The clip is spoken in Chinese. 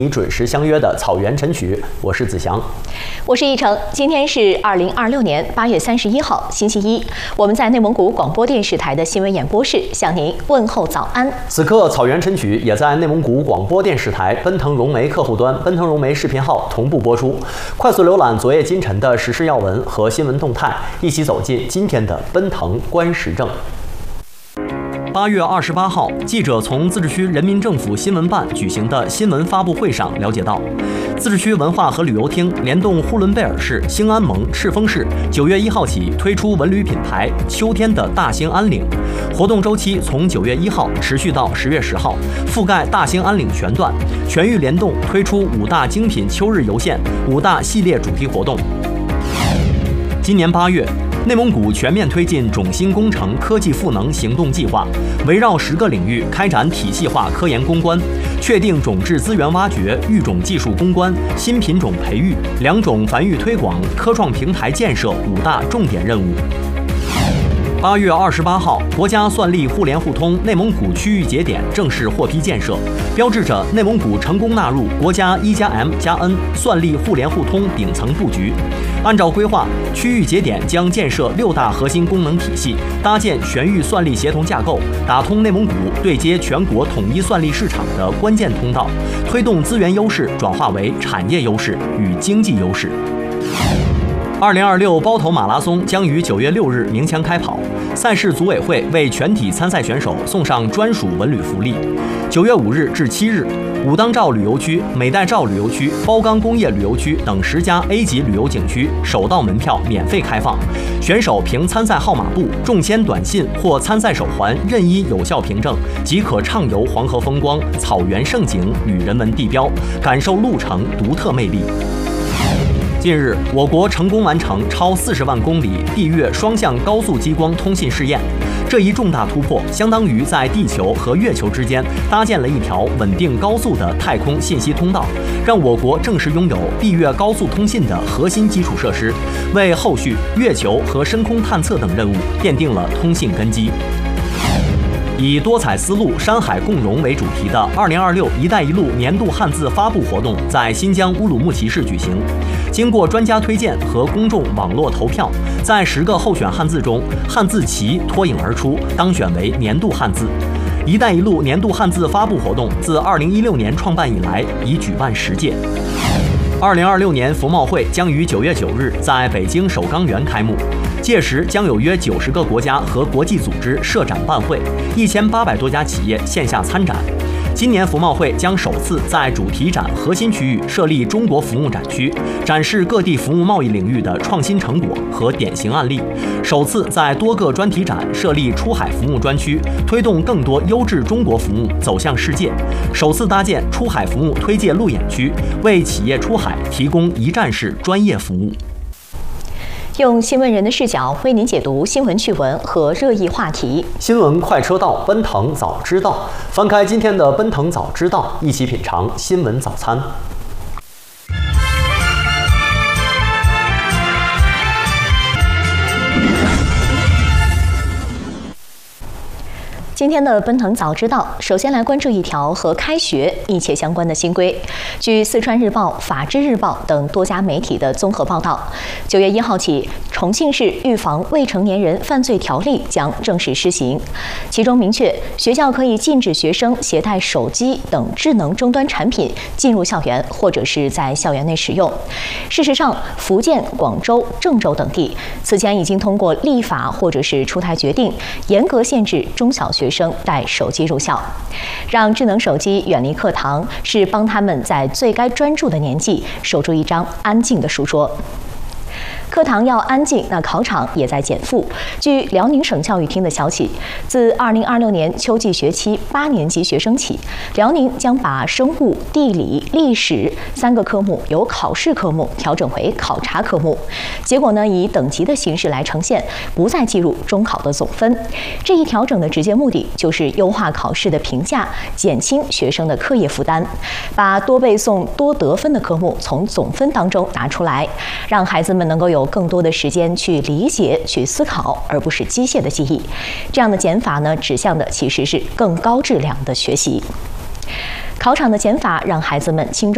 你准时相约的草原晨曲，我是子祥， 我是奕成。今天是2026年8月31号，星期一。我们在内蒙古广播电视台的新闻演播室向您问候早安。 此刻草原晨曲也在内蒙古广播电视台奔腾融媒客户端、奔腾融媒视频号同步播出。快速浏览昨夜今晨的时事要闻和新闻动态，一起走进今天的奔腾观时政。8月28号，记者从自治区人民政府新闻办举行的新闻发布会上了解到，自治区文化和旅游厅联动呼伦贝尔市、兴安盟、赤峰市9月1号起推出文旅品牌“秋天的大兴安岭”，活动周期从9月1号持续到10月10号，覆盖大兴安岭全段，全域联动推出5大精品秋日游线、5大系列主题活动。今年8月，内蒙古全面推进种新工程科技赋能行动计划，围绕10个领域开展体系化科研攻关，确定种质资源挖掘、育种技术攻关、新品种培育、良种繁育推广、科创平台建设5大重点任务。8月28号，国家算力互联互通内蒙古区域节点正式获批建设，标志着内蒙古成功纳入国家1+M+N 算力互联互通顶层布局。按照规划，区域节点将建设6大核心功能体系，搭建全域算力协同架构，打通内蒙古对接全国统一算力市场的关键通道，推动资源优势转化为产业优势与经济优势。2026包头马拉松将于9月6日鸣枪开跑，赛事组委会为全体参赛选手送上专属文旅福利。9月5日至7日，武当兆旅游区、美代兆旅游区、包钢工业旅游区等10家 A 级旅游景区首道门票免费开放，选手凭参赛号码布、中签短信或参赛手环任意有效凭证，即可畅游黄河风光、草原胜景与人文地标，感受路程独特魅力。近日，我国成功完成超40万公里地月双向高速激光通信试验。这一重大突破，相当于在地球和月球之间搭建了一条稳定高速的太空信息通道，让我国正式拥有地月高速通信的核心基础设施，为后续月球和深空探测等任务奠定了通信根基。以多彩丝路、山海共融为主题的2026“一带一路”年度汉字发布活动在新疆乌鲁木齐市举行。经过专家推荐和公众网络投票，在10个候选汉字中，汉字“齐”脱颖而出，当选为年度汉字。“一带一路”年度汉字发布活动自2016年创办以来，已举办10届。2026年服贸会将于9月9日在北京首钢园开幕。届时将有约90个国家和国际组织设展办会，1800多家企业线下参展。今年服贸会将首次在主题展核心区域设立中国服务展区，展示各地服务贸易领域的创新成果和典型案例；首次在多个专题展设立出海服务专区，推动更多优质中国服务走向世界；首次搭建出海服务推介路演区，为企业出海提供一站式专业服务。 用新闻人的视角为您解读新闻趣闻和热议话题。 新闻快车道，奔腾早知道。翻开今天的奔腾早知道，一起品尝新闻早餐。 今天的奔腾早知道，首先来关注一条和开学密切相关的新规。据四川日报、法制日报等多家媒体的综合报道，9月1号起，重庆市预防未成年人犯罪条例将正式施行。其中明确，学校可以禁止学生携带手机等智能终端产品进入校园或者是在校园内使用。事实上，福建、广州、郑州等地此前已经通过立法或者是出台决定，严格限制中小学生带手机入校。让智能手机远离课堂，是帮他们在最该专注的年纪守住一张安静的书桌。课堂要安静，那考场也在减负。据辽宁省教育厅的消息，自2026年秋季学期8年级学生起，辽宁将把生物、地理、历史3个科目由考试科目调整为考察科目。结果呢，以等级的形式来呈现，不再计入中考的总分。这一调整的直接目的就是优化考试的评价，减轻学生的课业负担，把多背诵、多得分的科目从总分当中拿出来，让孩子们能够有更多的时间去理解、去思考，而不是机械的记忆。这样的减法呢，指向的其实是更高质量的学习。考场的减法让孩子们轻装